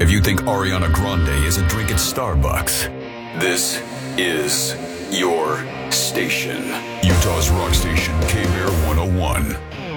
If you think Ariana Grande is a drink at Starbucks, this is your station. Utah's rock station, K-Bear 101.